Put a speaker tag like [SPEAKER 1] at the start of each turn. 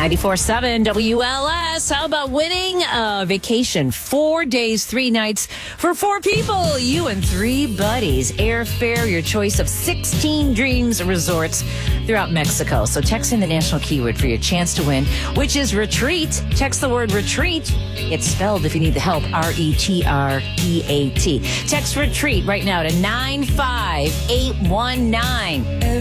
[SPEAKER 1] 94.7 WLS. How about winning a vacation? 4 days, 3 nights for 4 people. You and 3 buddies. Airfare, your choice of 16 Dreams resorts throughout Mexico. So text in the national keyword for your chance to win, which is retreat. Text the word retreat. It's spelled, if you need the help, RETREAT. Text retreat right now to 95819.